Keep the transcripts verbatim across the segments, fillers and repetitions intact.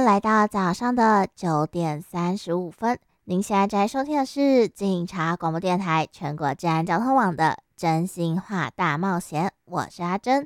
来到早上的九点三十五分。您现在正在收听的是警察广播电台全国治安交通网的真心话大冒险，我是阿珍。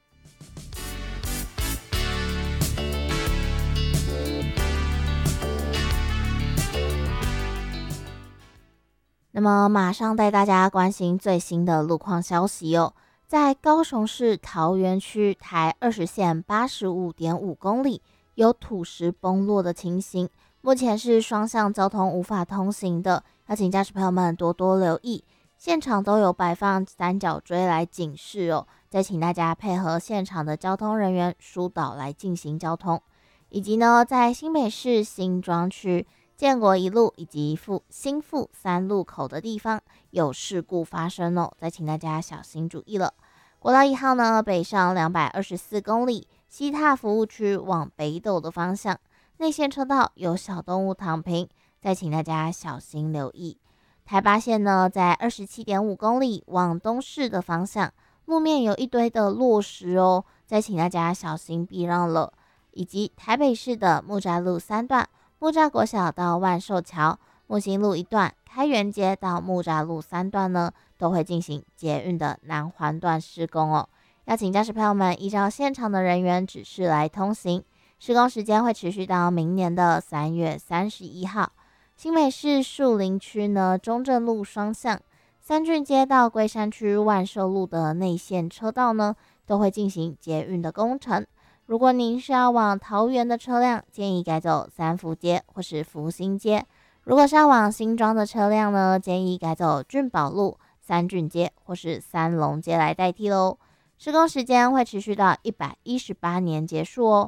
那么马上带大家关心最新的路况消息哦。在高雄市桃园区台二十线八十五点五公里，有土石崩落的情形，目前是双向交通无法通行的，要请驾驶朋友们多多留意。现场都有摆放三角锥来警示哦，再请大家配合现场的交通人员疏导来进行交通。以及呢，在新北市新庄区建国一路以及富新富三路口的地方有事故发生哦，再请大家小心注意了。国道一号呢，北上两百二十四公里，西踏服务区往北斗的方向，内线车道有小动物躺平，再请大家小心留意。台八线呢，在二十七点五公里往东市的方向，路面有一堆的落石哦，再请大家小心避让了。以及台北市的木栅路三段，木栅国小到万寿桥，木星路一段，开元街到木栅路三段呢，都会进行捷运的南环段施工哦。要请驾驶朋友们依照现场的人员指示来通行，施工时间会持续到明年的三月三十一号。新北市树林区呢，中正路双向，三郡街到龟山区万寿路的内线车道呢，都会进行捷运的工程。如果您是要往桃园的车辆，建议改走三福街或是福兴街；如果是要往新庄的车辆呢，建议改走俊宝路、三郡街或是三龙街来代替喽。施工时间会持续到一百一十八年结束哦。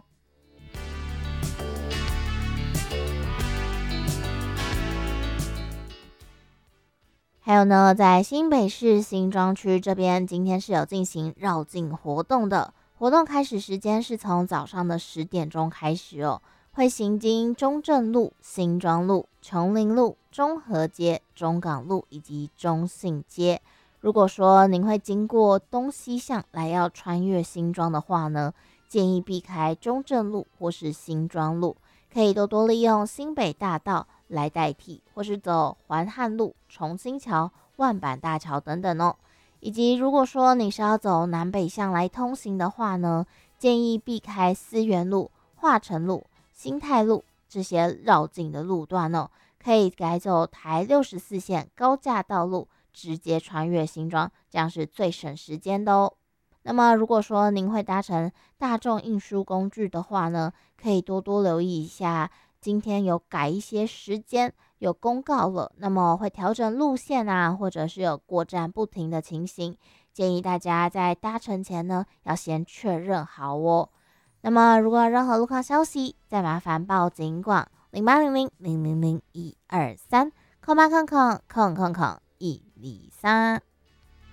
还有呢，在新北市新庄区这边，今天是有进行绕境活动的。活动开始时间是从早上的十点钟开始哦，会行经中正路、新庄路、琼林路、中和街、中港路以及中信街。如果说您会经过东西向来要穿越新庄的话呢，建议避开中正路或是新庄路，可以多多利用新北大道来代替，或是走环汉路、重新桥、万板大桥等等哦。以及如果说你是要走南北向来通行的话呢，建议避开思源路、化成路、新泰路这些绕境的路段哦，可以改走台六十四线高架道路，直接穿越新庄，这样是最省时间的哦。那么如果说您会搭乘大众运输工具的话呢，可以多多留意一下，今天有改一些时间，有公告了，那么会调整路线啊，或者是有过站不停的情形，建议大家在搭乘前呢，要先确认好哦。那么如果有任何路况消息，再麻烦报警广零八零零零零零一二三，空八空空空空空一二三。